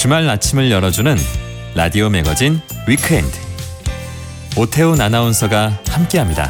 주말 아침을 열어주는 라디오 매거진 위크엔드. 오태훈 아나운서가 함께합니다.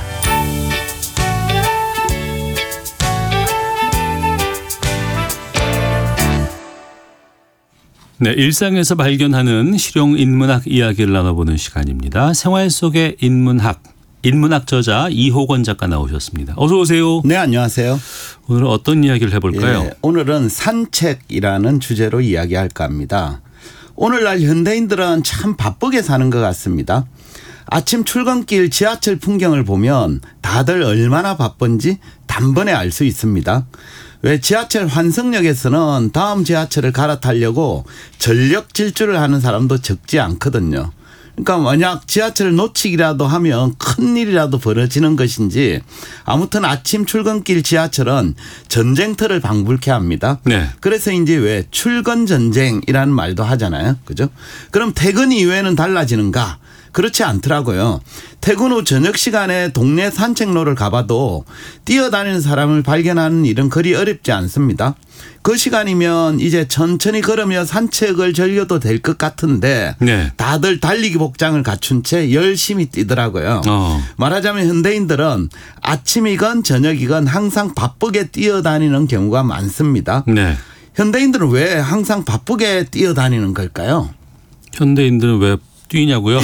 네, 일상에서 발견하는 실용 인문학 이야기를 나눠보는 시간입니다. 생활 속의 인문학 저자 이호건 작가 나오셨습니다. 어서 오세요. 네, 안녕하세요. 오늘은 어떤 이야기를 해볼까요? 예, 오늘은 산책이라는 주제로 이야기할까 합니다. 오늘날 현대인들은 참 바쁘게 사는 것 같습니다. 아침 출근길 지하철 풍경을 보면 다들 얼마나 바쁜지 단번에 알 수 있습니다. 왜 지하철 환승역에서는 다음 지하철을 갈아타려고 전력 질주를 하는 사람도 적지 않거든요. 그러니까 만약 지하철을 놓치기라도 하면 큰일이라도 벌어지는 것인지 아무튼 아침 출근길 지하철은 전쟁터를 방불케 합니다. 네. 그래서 이제 왜 출근 전쟁이라는 말도 하잖아요. 그죠? 그럼 퇴근 이후에는 달라지는가? 그렇지 않더라고요. 퇴근 후 저녁 시간에 동네 산책로를 가봐도 뛰어다니는 사람을 발견하는 일은 그리 어렵지 않습니다. 그 시간이면 이제 천천히 걸으며 산책을 즐겨도 될 것 같은데 네. 다들 달리기 복장을 갖춘 채 열심히 뛰더라고요. 말하자면 현대인들은 아침이건 저녁이건 항상 바쁘게 뛰어다니는 경우가 많습니다. 네. 현대인들은 왜 항상 바쁘게 뛰어다니는 걸까요? 현대인들은 왜 뛰냐고요?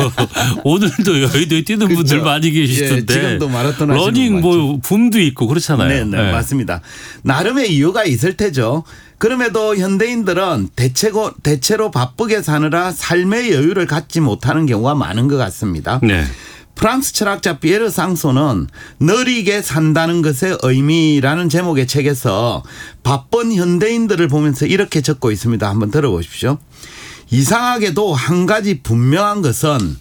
오늘도 여의도에 뛰는 그렇죠. 분들 많이 계시던데. 예, 지금도 마라톤 하시는 러닝 분 붐도 있고 그렇잖아요. 네, 네. 맞습니다. 나름의 이유가 있을 테죠. 그럼에도 현대인들은 대체로 바쁘게 사느라 삶의 여유를 갖지 못하는 경우가 많은 것 같습니다. 네. 프랑스 철학자 피에르 상소는 느리게 산다는 것의 의미라는 제목의 책에서 바쁜 현대인들을 보면서 이렇게 적고 있습니다. 한번 들어보십시오. 이상하게도 한 가지 분명한 것은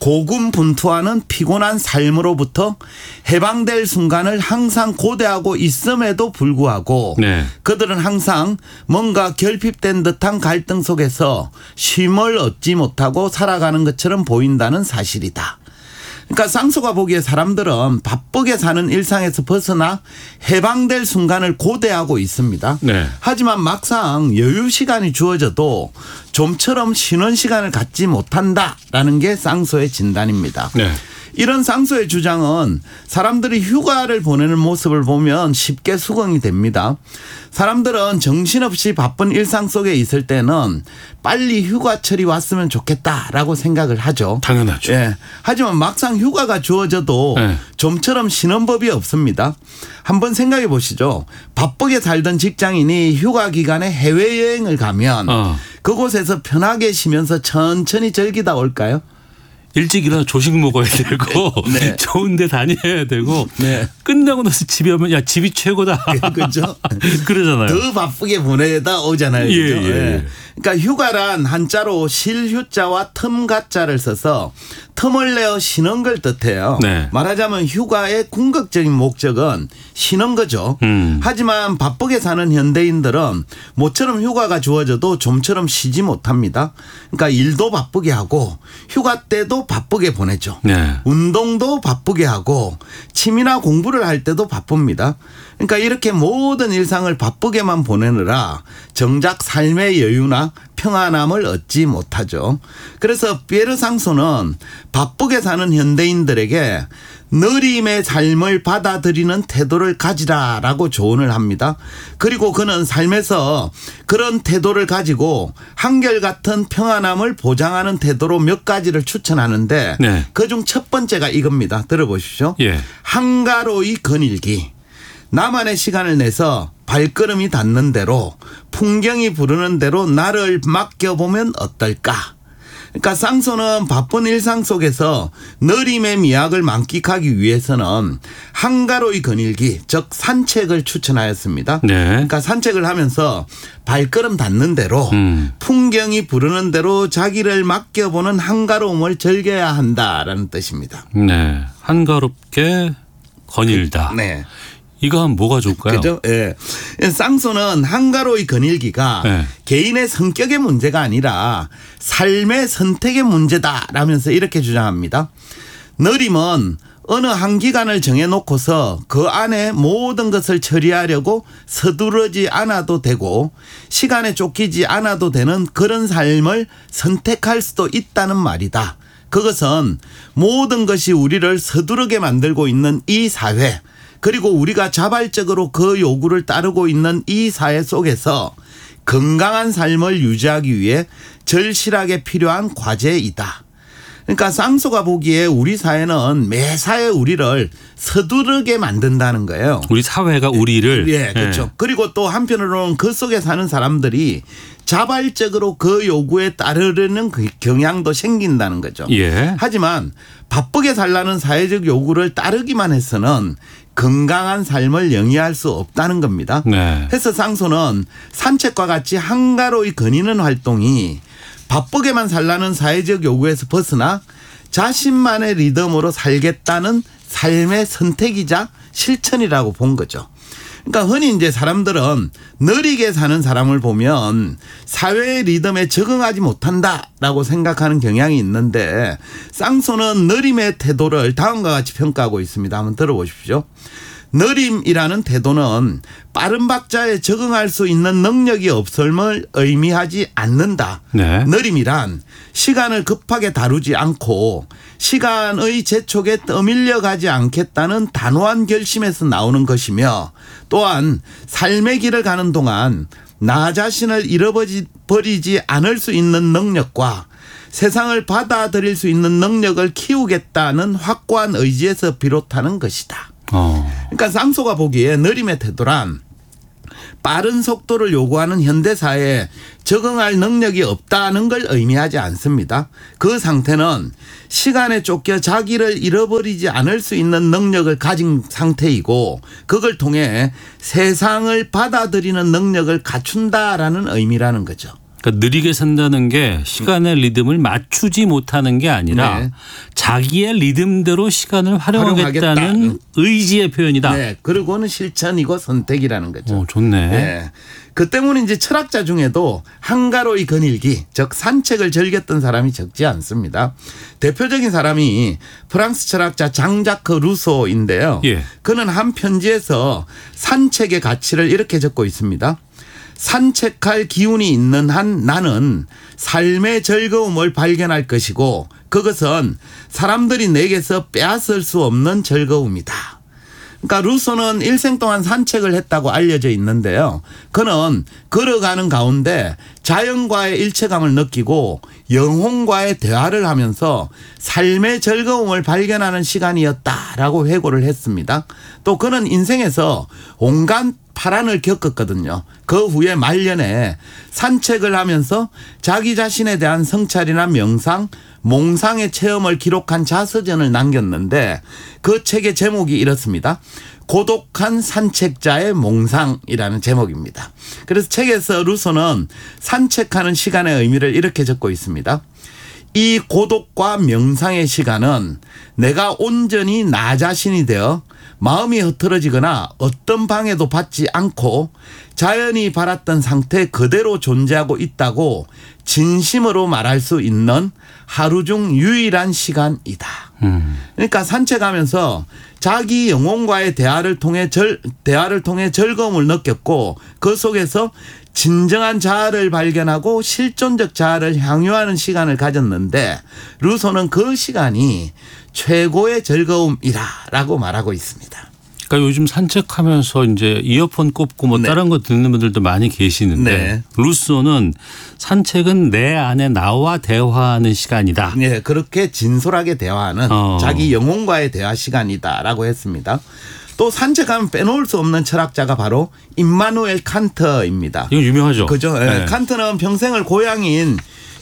고군분투하는 피곤한 삶으로부터 해방될 순간을 항상 고대하고 있음에도 불구하고 네. 그들은 항상 뭔가 결핍된 듯한 갈등 속에서 쉼을 얻지 못하고 살아가는 것처럼 보인다는 사실이다. 그러니까 쌍소가 보기에 사람들은 바쁘게 사는 일상에서 벗어나 해방될 순간을 고대하고 있습니다. 네. 하지만 막상 여유 시간이 주어져도 좀처럼 쉬는 시간을 갖지 못한다라는 게 쌍소의 진단입니다. 네. 이런 쌍소의 주장은 사람들이 휴가를 보내는 모습을 보면 쉽게 수긍이 됩니다. 사람들은 정신없이 바쁜 일상 속에 있을 때는 빨리 휴가철이 왔으면 좋겠다라고 생각을 하죠. 당연하죠. 예. 하지만 막상 휴가가 주어져도 네. 좀처럼 쉬는 법이 없습니다. 한번 생각해 보시죠. 바쁘게 살던 직장인이 휴가 기간에 해외여행을 가면 그곳에서 편하게 쉬면서 천천히 즐기다 올까요? 일찍 일어나 조식 먹어야 되고 네. 좋은 데 다녀야 되고 네. 끝나고 나서 집에 오면 야 집이 최고다. 그렇죠. 그러잖아요. 더 바쁘게 보내다 오잖아요. 예, 그렇죠? 예. 예. 그러니까 휴가란 한자로 실휴자와 틈가자를 써서 틈을 내어 쉬는 걸 뜻해요. 네. 말하자면 휴가의 궁극적인 목적은 쉬는 거죠. 하지만 바쁘게 사는 현대인들은 모처럼 휴가가 주어져도 좀처럼 쉬지 못합니다. 그러니까 일도 바쁘게 하고 휴가 때도 바쁘게 보내죠. 네. 운동도 바쁘게 하고 취미나 공부를 할 때도 바쁩니다. 그러니까 이렇게 모든 일상을 바쁘게만 보내느라 정작 삶의 여유나 평안함을 얻지 못하죠. 그래서 피에르 상소는 바쁘게 사는 현대인들에게 느림의 삶을 받아들이는 태도를 가지라라고 조언을 합니다. 그리고 그는 삶에서 그런 태도를 가지고 한결같은 평안함을 보장하는 태도로 몇 가지를 추천하는데 네. 그중 첫 번째가 이겁니다. 들어보십시오. 예. 한가로이 거닐기. 나만의 시간을 내서 발걸음이 닿는 대로 풍경이 부르는 대로 나를 맡겨보면 어떨까. 그러니까 쌍소는 바쁜 일상 속에서 느림의 미학을 만끽하기 위해서는 한가로이 거닐기, 즉 산책을 추천하였습니다. 네. 그러니까 산책을 하면서 발걸음 닿는 대로 풍경이 부르는 대로 자기를 맡겨보는 한가로움을 즐겨야 한다라는 뜻입니다. 네. 한가롭게 거닐다. 네. 이거 하면 뭐가 좋을까요? 그죠? 예. 쌍소는 한가로이 거닐기가 네. 개인의 성격의 문제가 아니라 삶의 선택의 문제다라면서 이렇게 주장합니다. 느림은 어느 한 기간을 정해놓고서 그 안에 모든 것을 처리하려고 서두르지 않아도 되고 시간에 쫓기지 않아도 되는 그런 삶을 선택할 수도 있다는 말이다. 그것은 모든 것이 우리를 서두르게 만들고 있는 이 사회, 그리고 우리가 자발적으로 그 요구를 따르고 있는 이 사회 속에서 건강한 삶을 유지하기 위해 절실하게 필요한 과제이다. 그러니까 쌍소가 보기에 우리 사회는 매사에 우리를 서두르게 만든다는 거예요. 우리 사회가 우리를. 예, 그렇죠. 그리고 또 한편으로는 그 속에 사는 사람들이 자발적으로 그 요구에 따르려는 그 경향도 생긴다는 거죠. 예. 하지만 바쁘게 살라는 사회적 요구를 따르기만 해서는 건강한 삶을 영위할 수 없다는 겁니다. 네. 그래서 쌍소는 산책과 같이 한가로이 거니는 활동이 바쁘게만 살라는 사회적 요구에서 벗어나 자신만의 리듬으로 살겠다는 삶의 선택이자 실천이라고 본 거죠. 그러니까 흔히 이제 사람들은 느리게 사는 사람을 보면 사회의 리듬에 적응하지 못한다라고 생각하는 경향이 있는데 쌍소는 느림의 태도를 다음과 같이 평가하고 있습니다. 한번 들어보십시오. 느림이라는 태도는 빠른 박자에 적응할 수 있는 능력이 없음을 의미하지 않는다. 네. 느림이란 시간을 급하게 다루지 않고 시간의 재촉에 떠밀려 가지 않겠다는 단호한 결심에서 나오는 것이며 또한 삶의 길을 가는 동안 나 자신을 잃어버리지 않을 수 있는 능력과 세상을 받아들일 수 있는 능력을 키우겠다는 확고한 의지에서 비롯하는 것이다. 그러니까 쌍소가 보기에 느림의 태도란 빠른 속도를 요구하는 현대사회에 적응할 능력이 없다는 걸 의미하지 않습니다. 그 상태는 시간에 쫓겨 자기를 잃어버리지 않을 수 있는 능력을 가진 상태이고 그걸 통해 세상을 받아들이는 능력을 갖춘다라는 의미라는 거죠. 그러니까 느리게 산다는 게 시간의 리듬을 맞추지 못하는 게 아니라 네. 자기의 리듬대로 시간을 활용하겠다는 활용하겠다. 의지의 표현이다. 네, 그리고는 실천이고 선택이라는 거죠. 좋네. 네. 그 때문에 이제 철학자 중에도 한가로이 거닐기, 즉 산책을 즐겼던 사람이 적지 않습니다. 대표적인 사람이 프랑스 철학자 장자크 루소인데요. 예. 그는 한 편지에서 산책의 가치를 이렇게 적고 있습니다. 산책할 기운이 있는 한 나는 삶의 즐거움을 발견할 것이고 그것은 사람들이 내게서 빼앗을 수 없는 즐거움이다. 그러니까 루소는 일생 동안 산책을 했다고 알려져 있는데요. 그는 걸어가는 가운데 자연과의 일체감을 느끼고 영혼과의 대화를 하면서 삶의 즐거움을 발견하는 시간이었다라고 회고를 했습니다. 또 그는 인생에서 온갖 파란을 겪었거든요. 그 후에 말년에 산책을 하면서 자기 자신에 대한 성찰이나 명상, 몽상의 체험을 기록한 자서전을 남겼는데 그 책의 제목이 이렇습니다. 고독한 산책자의 몽상이라는 제목입니다. 그래서 책에서 루소는 산책하는 시간의 의미를 이렇게 적고 있습니다. 이 고독과 명상의 시간은 내가 온전히 나 자신이 되어 마음이 흐트러지거나 어떤 방해도 받지 않고 자연이 바랐던 상태 그대로 존재하고 있다고 진심으로 말할 수 있는 하루 중 유일한 시간이다. 그러니까 산책하면서 자기 영혼과의 대화를 통해 즐거움을 느꼈고 그 속에서 진정한 자아를 발견하고 실존적 자아를 향유하는 시간을 가졌는데 루소는 그 시간이 최고의 즐거움이라고 말하고 있습니다. 그러니까 요즘 산책하면서 이제 이어폰 꼽고 뭐 네. 다른 거 듣는 분들도 많이 계시는데 네. 루소는 산책은 내 안에 나와 대화하는 시간이다. 네, 그렇게 진솔하게 대화하는 자기 영혼과의 대화 시간이다라고 했습니다. 또 산책하면 빼놓을 수 없는 철학자가 바로 임마누엘 칸트입니다. 이거 유명하죠. 그죠. 네. 칸트는 평생을 고향인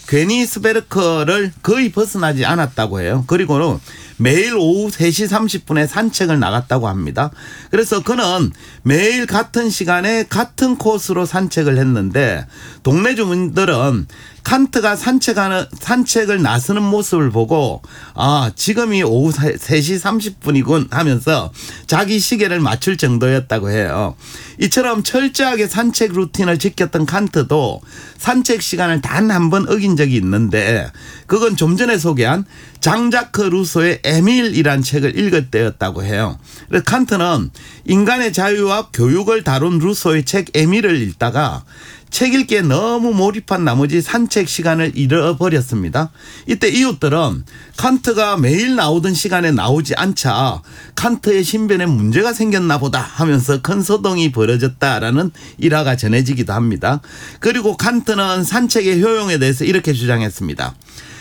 괴니스베르크를 거의 벗어나지 않았다고 해요. 그리고는 매일 오후 3시 30분에 산책을 나갔다고 합니다. 그래서 그는 매일 같은 시간에 같은 코스로 산책을 했는데 동네 주민들은 칸트가 산책을 나서는 모습을 보고 지금이 오후 3시 30분이군 하면서 자기 시계를 맞출 정도였다고 해요. 이처럼 철저하게 산책 루틴을 지켰던 칸트도 산책 시간을 단 한 번 어긴 적이 있는데 그건 좀 전에 소개한 장자크 루소의 에밀이라는 책을 읽을 때였다고 해요. 그래서 칸트는 인간의 자유와 교육을 다룬 루소의 책 에밀을 읽다가 책 읽기에 너무 몰입한 나머지 산책 시간을 잃어버렸습니다. 이때 이웃들은 칸트가 매일 나오던 시간에 나오지 않자 칸트의 신변에 문제가 생겼나 보다 하면서 큰 소동이 벌어졌다라는 일화가 전해지기도 합니다. 그리고 칸트는 산책의 효용에 대해서 이렇게 주장했습니다.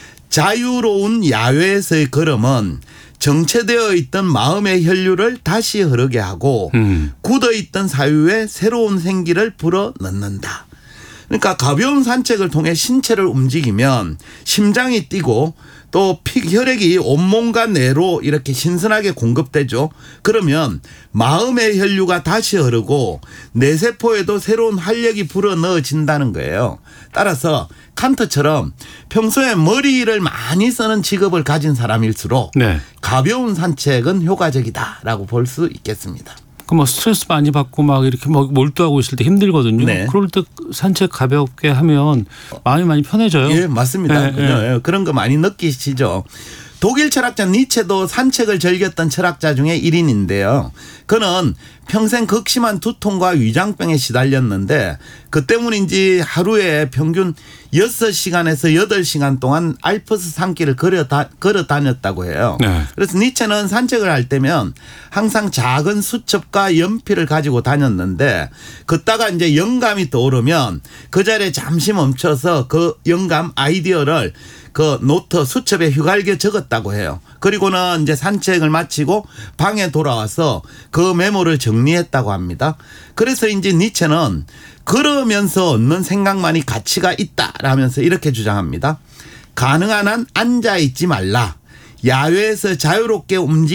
자유로운 야외에서의 걸음은 정체되어 있던 마음의 혈류를 다시 흐르게 하고 굳어있던 사유에 새로운 생기를 불어넣는다. 그러니까 가벼운 산책을 통해 신체를 움직이면 심장이 뛰고 또 혈액이 온몸과 뇌로 이렇게 신선하게 공급되죠. 그러면 마음의 혈류가 다시 흐르고 뇌세포에도 새로운 활력이 불어넣어진다는 거예요. 따라서 칸트처럼 평소에 머리를 많이 쓰는 직업을 가진 사람일수록 네. 가벼운 산책은 효과적이다라고 볼 수 있겠습니다. 뭐 스트레스 많이 받고 막 이렇게 몰두하고 있을 때 힘들거든요. 네. 그럴 때 산책 가볍게 하면 마음이 많이 편해져요. 예, 맞습니다. 네. 그런 거 많이 느끼시죠. 독일 철학자 니체도 산책을 즐겼던 철학자 중에 1인인데요. 그는 평생 극심한 두통과 위장병에 시달렸는데 그 때문인지 하루에 평균 6시간에서 8시간 동안 알프스 산길을 걸어 다녔다고 해요. 네. 그래서 니체는 산책을 할 때면 항상 작은 수첩과 연필을 가지고 다녔는데 걷다가 이제 영감이 떠오르면 그 자리에 잠시 멈춰서 그 영감 아이디어를 그 노트 수첩에 휘갈겨 적었다고 해요. 그리고는 이제 산책을 마치고 방에 돌아와서 그 메모를 정리했다고 합니다. 그래서 이제 니체는 걸으면서 얻는 생각만이 가치가 있다라면서 이렇게 주장합니다. 가능한 한 앉아 있지 말라. 야외에서 자유롭게 움직이는